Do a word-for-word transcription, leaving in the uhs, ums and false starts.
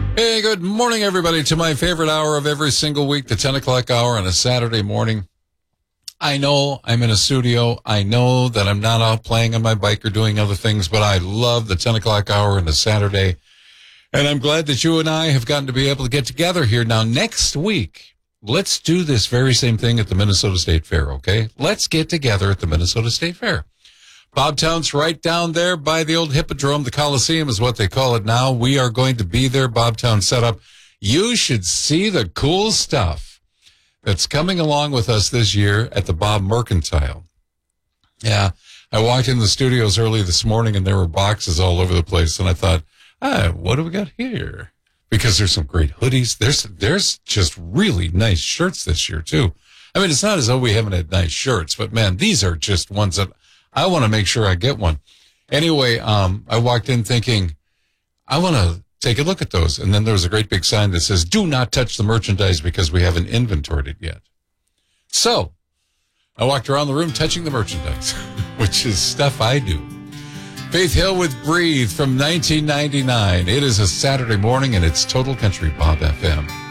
Hey, good morning, everybody, to my favorite hour of every single week, the ten o'clock hour on a Saturday morning. I know I'm in a studio. I know that I'm not out playing on my bike or doing other things, but I love the ten o'clock hour on a Saturday. And I'm glad that you and I have gotten to be able to get together here. Now, next week, let's do this very same thing at the Minnesota State Fair, okay? Let's get together at the Minnesota State Fair. Bobtown's right down there by the old Hippodrome. The Coliseum is what they call it now. We are going to be there. Bobtown set up. You should see the cool stuff that's coming along with us this year at the Bob Mercantile. Yeah, I walked in the studios early this morning, and there were boxes all over the place, and I thought, ah, what do we got here? Because there's some great hoodies. There's there's just really nice shirts this year, too. I mean, it's not as though we haven't had nice shirts, but, man, these are just ones that I want to make sure I get one. Anyway, um, I walked in thinking, I want to take a look at those. And then there was a great big sign that says, do not touch the merchandise because we haven't inventoried it yet. So I walked around the room touching the merchandise, which is stuff I do. Faith Hill with Breathe from nineteen ninety-nine. It is a Saturday morning, and it's Total Country Bob F M.